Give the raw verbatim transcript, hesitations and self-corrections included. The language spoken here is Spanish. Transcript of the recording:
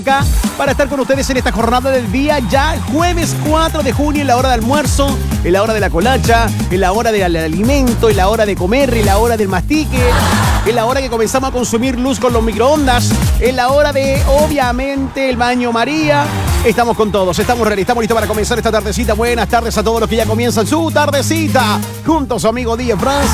acá para estar con ustedes en esta jornada del día, ya jueves cuatro de junio, en la hora de almuerzo, en la hora de la colacha, en la hora del alimento, en la hora de comer, en la hora del mastique, en la hora que comenzamos a consumir luz con los microondas, en la hora de, obviamente, el baño María. Estamos con todos, estamos ready, estamos listos para comenzar esta tardecita. Buenas tardes a todos los que ya comienzan su tardecita junto a su amigo D J France.